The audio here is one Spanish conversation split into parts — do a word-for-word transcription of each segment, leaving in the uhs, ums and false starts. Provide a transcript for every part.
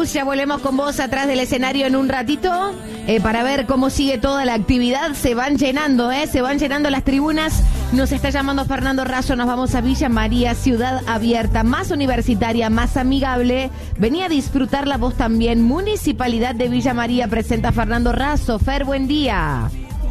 Gus, ya volvemos con vos atrás del escenario en un ratito eh, para ver cómo sigue toda la actividad. Se van llenando, ¿eh? Se van llenando las tribunas. Nos está llamando Fernando Razo, nos vamos a Villa María, ciudad abierta, más universitaria, más amigable. Vení a disfrutarla vos también. Municipalidad de Villa María presenta a Fernando Razo. Fer, buen día.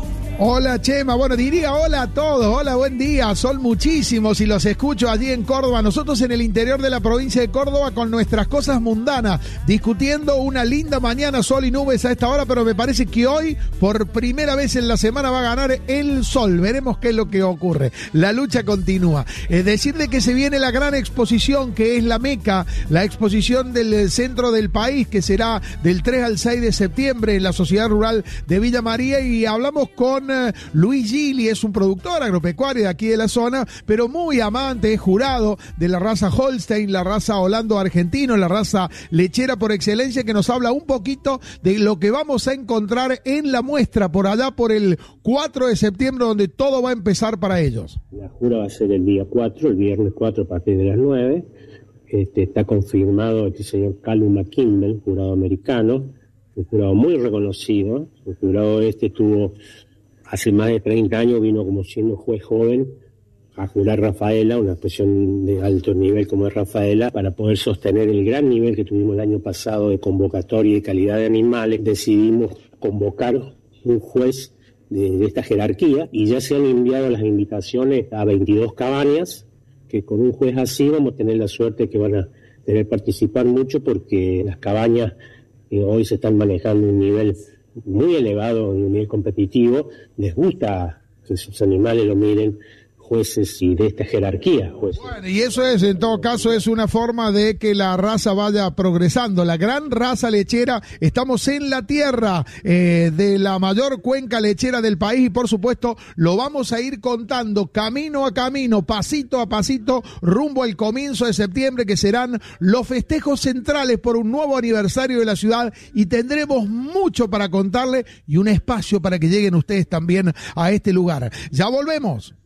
Hola Chema, bueno, diría hola a todos, hola, buen día, son muchísimos y los escucho allí en Córdoba, nosotros en el interior de la provincia de Córdoba con nuestras cosas mundanas, discutiendo una linda mañana, sol y nubes a esta hora, pero me parece que hoy, por primera vez en la semana, va a ganar el sol, veremos qué es lo que ocurre, la lucha continúa. Es decir, de que se viene la gran exposición que es la Meca, la exposición del centro del país, que será del tres al seis de septiembre en la Sociedad Rural de Villa María, y hablamos con Luis Gili, es un productor agropecuario de aquí de la zona, pero muy amante, es jurado de la raza Holstein, la raza Holando argentino, la raza lechera por excelencia, que nos habla un poquito de lo que vamos a encontrar en la muestra por allá por el cuatro de septiembre, donde todo va a empezar para ellos. La jura va a ser el día cuatro, el viernes cuatro a partir de las nueve. Este, está confirmado este señor Callum McKimball, jurado americano, un jurado muy reconocido. El jurado este tuvo hace más de treinta años, vino como siendo juez joven a jurar Rafaela, una expresión de alto nivel como es Rafaela, para poder sostener el gran nivel que tuvimos el año pasado de convocatoria y de calidad de animales. Decidimos convocar un juez de, de esta jerarquía y ya se han enviado las invitaciones a veintidós cabañas, que con un juez así vamos a tener la suerte que van a tener participar mucho, porque las cabañas eh, hoy se están manejando un nivel muy elevado, en un nivel competitivo. Les gusta que sus animales lo miren jueces y de esta jerarquía. Jueces. Bueno, y eso es, en todo caso, es una forma de que la raza vaya progresando. La gran raza lechera, estamos en la tierra eh, de la mayor cuenca lechera del país y por supuesto lo vamos a ir contando camino a camino, pasito a pasito, rumbo al comienzo de septiembre, que serán los festejos centrales por un nuevo aniversario de la ciudad, y tendremos mucho para contarle y un espacio para que lleguen ustedes también a este lugar. Ya volvemos.